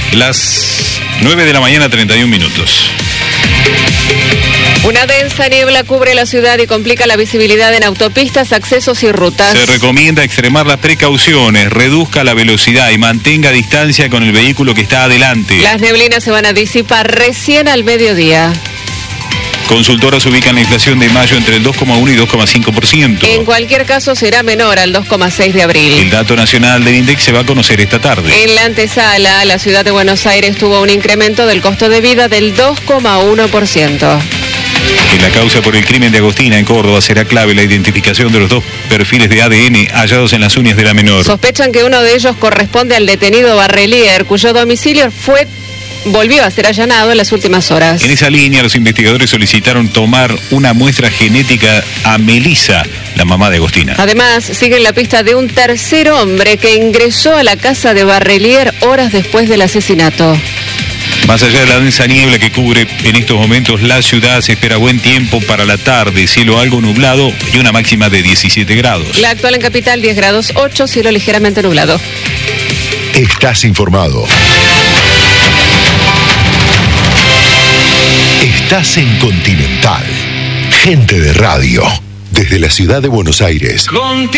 Las 9 de la mañana, 31 minutos. Una densa niebla cubre la ciudad y complica la visibilidad en autopistas, accesos y rutas. Se recomienda extremar las precauciones, reduzca la velocidad y mantenga distancia con el vehículo que está adelante. Las neblinas se van a disipar recién al mediodía. Consultoras ubican la inflación de mayo entre el 2,1 y 2,5%. En cualquier caso será menor al 2,6 de abril. El dato nacional del INDEC se va a conocer esta tarde. En la antesala, la ciudad de Buenos Aires tuvo un incremento del costo de vida del 2,1%. En la causa por el crimen de Agostina en Córdoba será clave la identificación de los dos perfiles de ADN hallados en las uñas de la menor. Sospechan que uno de ellos corresponde al detenido Barrelier, cuyo domicilio volvió a ser allanado en las últimas horas. En esa línea, los investigadores solicitaron tomar una muestra genética a Melissa, la mamá de Agostina. Además, siguen la pista de un tercer hombre que ingresó a la casa de Barrelier horas después del asesinato. Más allá de la densa niebla que cubre en estos momentos la ciudad, se espera buen tiempo para la tarde, cielo algo nublado y una máxima de 17 grados. La actual en Capital, 10 grados 8, cielo ligeramente nublado. Estás informado. Estás en Continental. Gente de radio. Desde la ciudad de Buenos Aires.